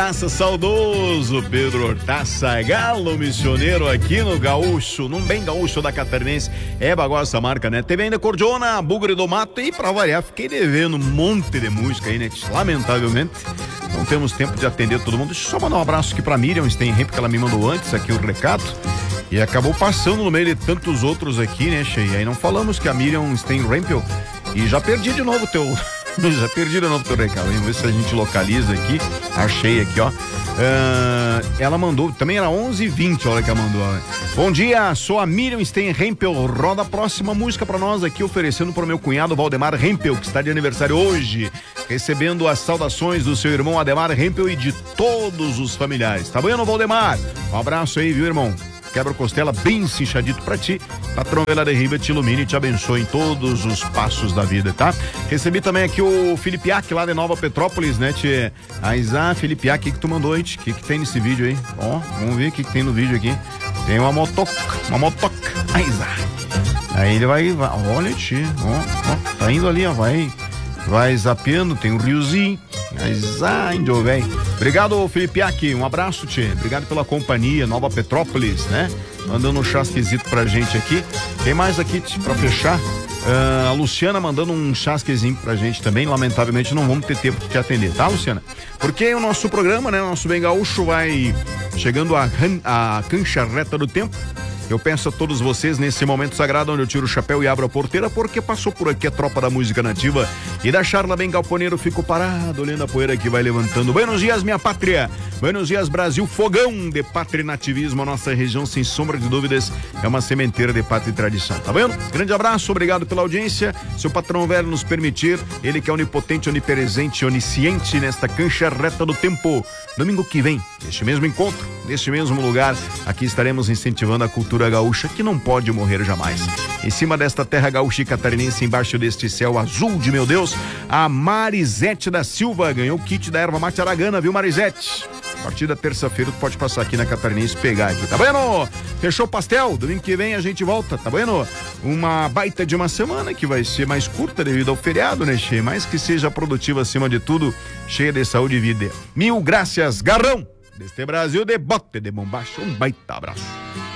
Hortaça, saudoso Pedro Hortaça, galo missioneiro aqui no gaúcho, num bem gaúcho da Catarinense. É bagulho essa marca, né? Teve ainda Cordiona, Bugre do Mato e pra variar, fiquei devendo um monte de música aí, né? Lamentavelmente, não temos tempo de atender todo mundo. Deixa eu só mandar um abraço aqui pra Miriam Steinhemp, que ela me mandou antes aqui o recado. E acabou passando no meio de tantos outros aqui, né, Che? E aí não falamos que a Miriam Steinhemp, e já perdi de novo teu recado, hein? Vamos ver se a gente localiza aqui. Achei aqui, ó. Ela mandou, também era 11h20 a hora que ela mandou. Bom dia, sou a Miriam Steinhempel. Roda a próxima música pra nós aqui, oferecendo pro meu cunhado Valdemar Hempel, que está de aniversário hoje, recebendo as saudações do seu irmão Ademar Hempel e de todos os familiares. Tá bom, Valdemar? Um abraço aí, viu, irmão? Quebra-costela bem cinchadito pra ti. Patrão Vela de Riba te ilumine e te abençoe em todos os passos da vida, tá? Recebi também aqui o Felipe Iac, lá de Nova Petrópolis, né, tchê? Felipe Iac, o que tu mandou aí, tchê? O que tem nesse vídeo aí? Ó, vamos ver o que tem no vídeo aqui. Tem uma motoca. Aí ele vai, olha, tchê, ó, tá indo ali, ó, vai zapeando, tem um riozinho. Índio, velho. Obrigado, Felipe Iac, um abraço, tchê. Obrigado pela companhia, Nova Petrópolis, né? Mandando um chasquezito pra gente aqui. Tem mais aqui pra fechar. A Luciana mandando um chasquezinho pra gente também. Lamentavelmente não vamos ter tempo de te atender, tá, Luciana? Porque o nosso programa, né? O nosso Bem Gaúcho vai chegando a cancha reta do tempo. Eu peço a todos vocês nesse momento sagrado onde eu tiro o chapéu e abro a porteira, porque passou por aqui a tropa da música nativa e da charla bem galponeiro, fico parado olhando a poeira que vai levantando. Buenos dias, minha pátria. Buenos dias, Brasil. Fogão de pátria e nativismo. A nossa região, sem sombra de dúvidas, é uma sementeira de pátria e tradição. Tá vendo? Grande abraço, obrigado pela audiência. Se o patrão velho nos permitir, ele que é onipotente, onipresente, onisciente nesta cancha reta do tempo. Domingo que vem, neste mesmo encontro, neste mesmo lugar, aqui estaremos incentivando a cultura gaúcha que não pode morrer jamais. Em cima desta terra gaúcha e catarinense, embaixo deste céu azul de meu Deus, a Marisete da Silva ganhou o kit da erva mate aragana, viu, Marisete? A partir da terça-feira tu pode passar aqui na Catarinense e pegar aqui, tá vendo? Fechou o pastel? Domingo que vem a gente volta, tá vendo? Uma baita de uma semana que vai ser mais curta devido ao feriado, né, Che? Mas que seja produtiva acima de tudo, cheia de saúde e vida. Mil graças, garrão! Deste Brasil de bote de bombacha, um baita abraço.